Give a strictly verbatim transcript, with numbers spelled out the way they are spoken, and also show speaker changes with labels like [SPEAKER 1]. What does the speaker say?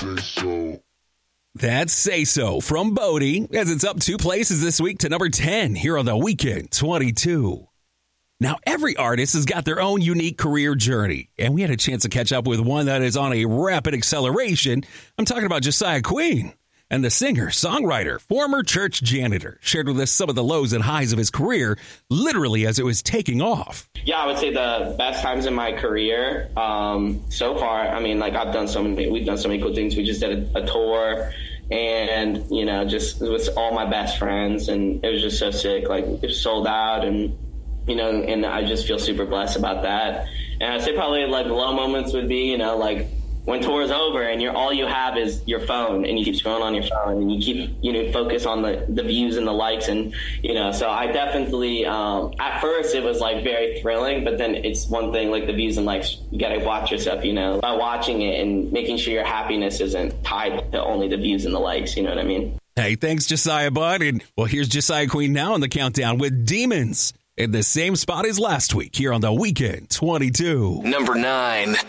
[SPEAKER 1] Say so.
[SPEAKER 2] That's Say So from Bodie, as it's up two places this week to number ten here on the Weekend twenty-two. Now, every artist has got their own unique career journey, and we had a chance to catch up with one that is on a rapid acceleration. I'm talking about Josiah Queen. And the singer, songwriter, former church janitor shared with us some of the lows and highs of his career, literally as it was taking off.
[SPEAKER 3] Yeah, I would say the best times in my career um, so far. I mean, like I've done so many, we've done so many cool things. We just did a, a tour and, you know, just with all my best friends. And it was just so sick. Like it was sold out and, you know, and I just feel super blessed about that. And I'd say probably like the low moments would be, you know, like, when tour is over and you're all you have is your phone and you keep scrolling on your phone and you keep, you know, focus on the, the views and the likes. And, you know, so I definitely, um, at first it was like very thrilling, but then it's one thing like the views and likes, you got to watch yourself, you know, by watching it and making sure your happiness isn't tied to only the views and the likes. You know what I mean?
[SPEAKER 2] Hey, thanks, Josiah Bud. And well, here's Josiah Queen now on the countdown with Demons in the same spot as last week here on the Weekend twenty-two.
[SPEAKER 4] Number nine.